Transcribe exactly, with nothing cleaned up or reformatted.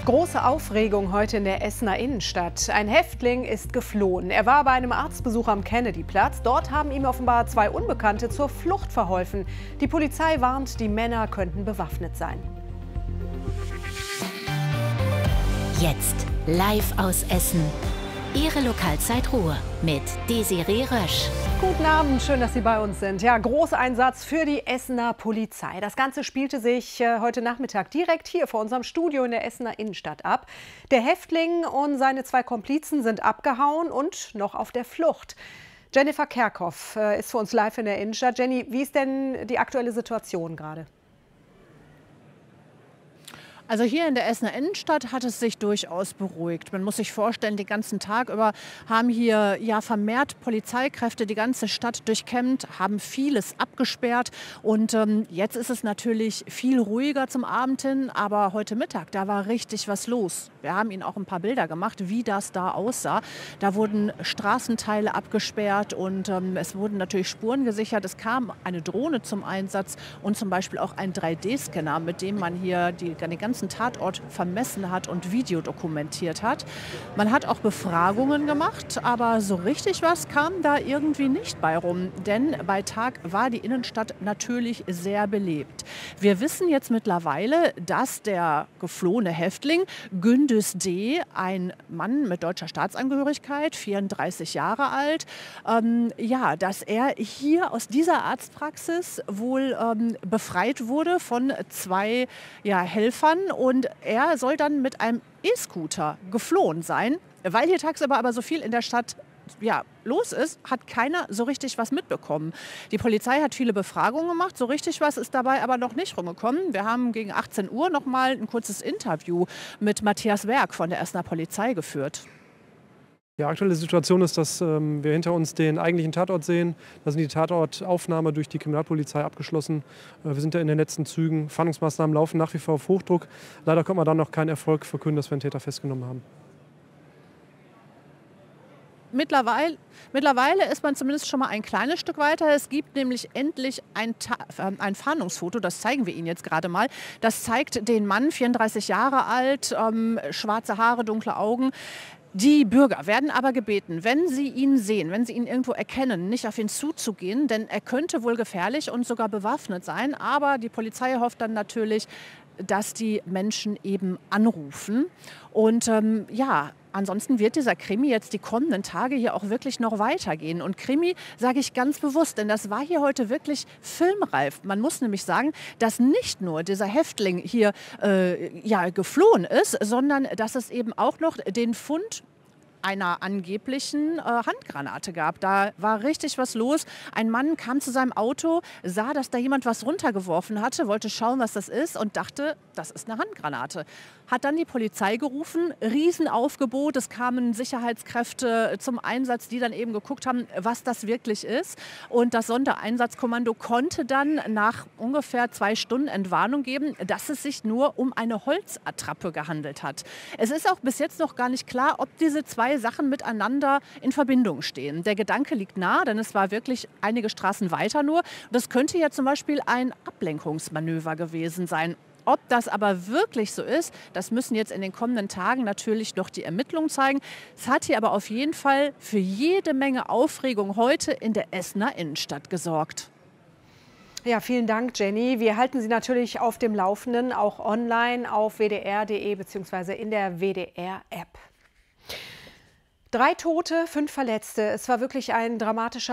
Große Aufregung heute in der Essener Innenstadt. Ein Häftling ist geflohen. Er war bei einem Arztbesuch am Kennedyplatz. Dort haben ihm offenbar zwei Unbekannte zur Flucht verholfen. Die Polizei warnt, die Männer könnten bewaffnet sein. Jetzt live aus Essen. Ihre Lokalzeit Ruhr mit Desiree Rösch. Guten Abend, schön, dass Sie bei uns sind. Ja, Großeinsatz für die Essener Polizei. Das Ganze spielte sich äh, heute Nachmittag direkt hier vor unserem Studio in der Essener Innenstadt ab. Der Häftling und seine zwei Komplizen sind abgehauen und noch auf der Flucht. Jennifer Kerkhoff äh, ist für uns live in der Innenstadt. Jenny, wie ist denn die aktuelle Situation gerade? Also hier in der Essener Innenstadt hat es sich durchaus beruhigt. Man muss sich vorstellen, den ganzen Tag über haben hier ja vermehrt Polizeikräfte die ganze Stadt durchkämmt, haben vieles abgesperrt. Und ähm, jetzt ist es natürlich viel ruhiger zum Abend hin. Aber heute Mittag, da war richtig was los. Wir haben Ihnen auch ein paar Bilder gemacht, wie das da aussah. Da wurden Straßenteile abgesperrt und ähm, es wurden natürlich Spuren gesichert. Es kam eine Drohne zum Einsatz und zum Beispiel auch ein drei D Scanner, mit dem man hier die, die ganze Tatort vermessen hat und Video dokumentiert hat. Man hat auch Befragungen gemacht, aber so richtig was kam da irgendwie nicht bei rum. Denn bei Tag war die Innenstadt natürlich sehr belebt. Wir wissen jetzt mittlerweile, dass der geflohene Häftling Gündüz D., ein Mann mit deutscher Staatsangehörigkeit, vierunddreißig Jahre alt, ähm, ja, dass er hier aus dieser Arztpraxis wohl ähm, befreit wurde von zwei ja, Helfern. Und er soll dann mit einem E-Scooter geflohen sein. Weil hier tagsüber aber so viel in der Stadt ja, los ist, hat keiner so richtig was mitbekommen. Die Polizei hat viele Befragungen gemacht, so richtig was ist dabei aber noch nicht rumgekommen. Wir haben gegen achtzehn Uhr noch mal ein kurzes Interview mit Matthias Werk von der Essener Polizei geführt. Die aktuelle Situation ist, dass ähm, wir hinter uns den eigentlichen Tatort sehen. Da sind die Tatortaufnahme durch die Kriminalpolizei abgeschlossen. Äh, wir sind ja in den letzten Zügen. Fahndungsmaßnahmen laufen nach wie vor auf Hochdruck. Leider konnte man dann noch keinen Erfolg verkünden, dass wir einen Täter festgenommen haben. Mittlerweile, mittlerweile ist man zumindest schon mal ein kleines Stück weiter. Es gibt nämlich endlich ein, ein Fahndungsfoto, das zeigen wir Ihnen jetzt gerade mal. Das zeigt den Mann, vierunddreißig Jahre alt, ähm, schwarze Haare, dunkle Augen. Die Bürger werden aber gebeten, wenn sie ihn sehen, wenn sie ihn irgendwo erkennen, nicht auf ihn zuzugehen, denn er könnte wohl gefährlich und sogar bewaffnet sein. Aber die Polizei hofft dann natürlich, dass die Menschen eben anrufen. Und ähm, ja, ansonsten wird dieser Krimi jetzt die kommenden Tage hier auch wirklich noch weitergehen. Und Krimi sage ich ganz bewusst, denn das war hier heute wirklich filmreif. Man muss nämlich sagen, dass nicht nur dieser Häftling hier äh, ja, geflohen ist, sondern dass es eben auch noch den Fund einer angeblichen äh, Handgranate gab. Da war richtig was los. Ein Mann kam zu seinem Auto, sah, dass da jemand was runtergeworfen hatte, wollte schauen, was das ist und dachte, das ist eine Handgranate. Hat dann die Polizei gerufen, Riesenaufgebot, es kamen Sicherheitskräfte zum Einsatz, die dann eben geguckt haben, was das wirklich ist. Und das Sondereinsatzkommando konnte dann nach ungefähr zwei Stunden Entwarnung geben, dass es sich nur um eine Holzattrappe gehandelt hat. Es ist auch bis jetzt noch gar nicht klar, ob diese zwei Sachen miteinander in Verbindung stehen. Der Gedanke liegt nahe, denn es war wirklich einige Straßen weiter nur. Das könnte ja zum Beispiel ein Ablenkungsmanöver gewesen sein. Ob das aber wirklich so ist, das müssen jetzt in den kommenden Tagen natürlich noch die Ermittlungen zeigen. Es hat hier aber auf jeden Fall für jede Menge Aufregung heute in der Essener Innenstadt gesorgt. Ja, vielen Dank, Jenny. Wir halten Sie natürlich auf dem Laufenden, auch online auf w d r punkt d e bzw. in der W D R-App. Drei Tote, fünf Verletzte. Es war wirklich ein dramatischer